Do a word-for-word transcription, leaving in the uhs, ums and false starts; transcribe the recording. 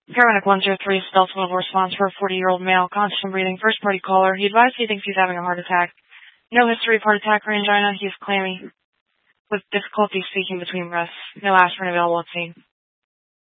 Paramedic one zero three, Delta Mobile response for a forty-year-old male, constant breathing, first-party caller. He advised he thinks he's having a heart attack. No history of heart attack or angina. He's claiming with difficulty speaking between breaths. No aspirin available at scene.